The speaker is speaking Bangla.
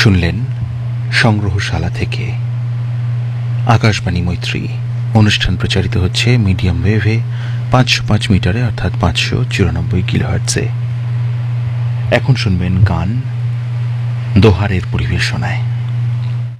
শুনলেন সংগ্রহশালা থেকে আকাশবাণী মৈত্রী। অনুষ্ঠান প্রচারিত হচ্ছে মিডিয়াম ওয়েভে 505 মিটারে অর্থাৎ 594 কিলোহার্টজে। এখন শুনবেন গান দোহারের পরিবেশনায়।